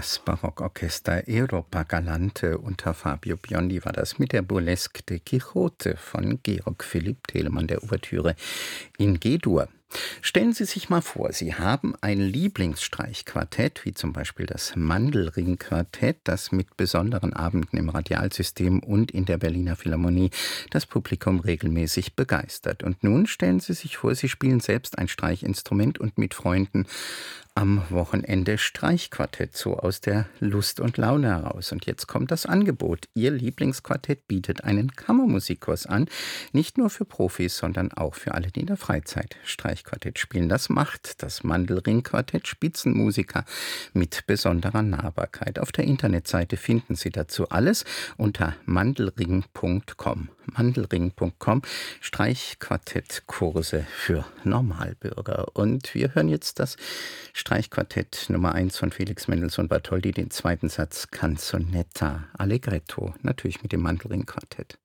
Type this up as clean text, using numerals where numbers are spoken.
Das Barockorchester Europa Galante unter Fabio Biondi war das mit der Burlesque de Quixote von Georg Philipp Telemann, der Ouvertüre in G-Dur. Stellen Sie sich mal vor, Sie haben ein Lieblingsstreichquartett, wie zum Beispiel das Mandelring-Quartett, das mit besonderen Abenden im Radialsystem und in der Berliner Philharmonie das Publikum regelmäßig begeistert. Und nun stellen Sie sich vor, Sie spielen selbst ein Streichinstrument und mit Freunden am Wochenende Streichquartett, so aus der Lust und Laune heraus. Und jetzt kommt das Angebot. Ihr Lieblingsquartett bietet einen Kammermusikkurs an, nicht nur für Profis, sondern auch für alle, die in der Freizeit Streichquartett spielen. Das macht das Mandelring-Quartett, Spitzenmusiker mit besonderer Nahbarkeit. Auf der Internetseite finden Sie dazu alles unter mandelring.com. Mandelring.com, Streichquartettkurse für Normalbürger. Und wir hören jetzt das Streichquartett Nummer 1 von Felix Mendelssohn Bartholdy, den zweiten Satz Canzonetta Allegretto, natürlich mit dem Mandelring-Quartett.